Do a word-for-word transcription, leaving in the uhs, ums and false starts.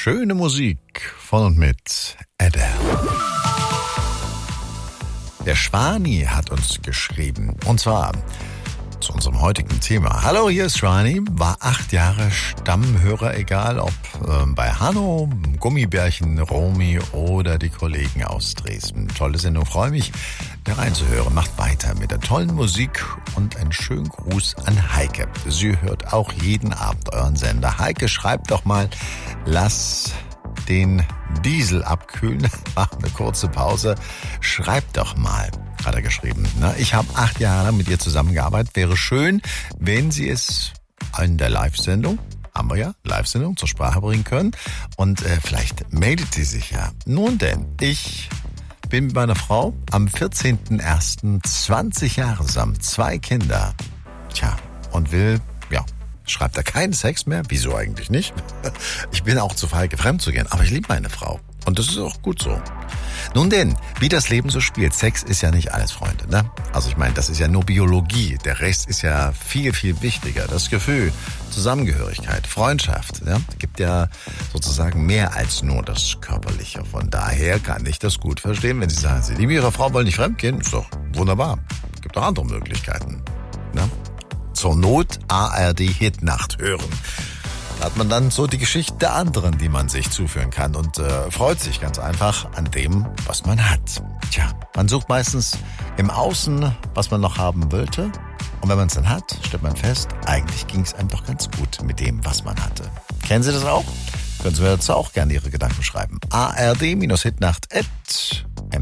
Schöne Musik von und mit Adele. Der Schwani hat uns geschrieben, und zwar zu unserem heutigen Thema. Hallo, hier ist Schwani, war acht Jahre Stammhörer, egal ob äh, bei Hanno, Gummibärchen, Romy oder die Kollegen aus Dresden. Tolle Sendung, freue mich, da reinzuhören. Macht weiter mit der tollen Musik und einen schönen Gruß an Heike. Sie hört auch jeden Abend euren Sender. Heike, schreibt doch mal, lass den Diesel abkühlen. Mach eine kurze Pause. Schreibt doch mal, hat er geschrieben. Ich habe acht Jahre lang mit ihr zusammengearbeitet. Wäre schön, wenn sie es in der Live-Sendung, haben wir ja, Live-Sendung zur Sprache bringen können. Und äh, vielleicht meldet sie sich ja. Nun denn, ich bin mit meiner Frau am vierzehnten ersten zwanzig Jahre zusammen. Zwei Kinder. Tja, und will, ja, schreibt er keinen Sex mehr? Wieso eigentlich nicht? Ich bin auch zu feige, fremd zu gehen, aber ich liebe meine Frau. Und das ist auch gut so. Nun denn, wie das Leben so spielt, Sex ist ja nicht alles, Freunde, ne? Also ich meine, das ist ja nur Biologie. Der Rest ist ja viel, viel wichtiger. Das Gefühl, Zusammengehörigkeit, Freundschaft, ja? Gibt ja sozusagen mehr als nur das Körperliche. Von daher kann ich das gut verstehen, wenn Sie sagen, Sie lieben Ihre Frau, wollen nicht fremdgehen. Ist doch wunderbar. Gibt doch andere Möglichkeiten, ne? Zur Not A R D Hitnacht hören. Da hat man dann so die Geschichte der anderen, die man sich zuführen kann und äh, freut sich ganz einfach an dem, was man hat. Tja, man sucht meistens im Außen, was man noch haben wollte. Und wenn man es dann hat, stellt man fest, eigentlich ging es einem doch ganz gut mit dem, was man hatte. Kennen Sie das auch? Können Sie mir dazu auch gerne Ihre Gedanken schreiben. A R D Hitnacht at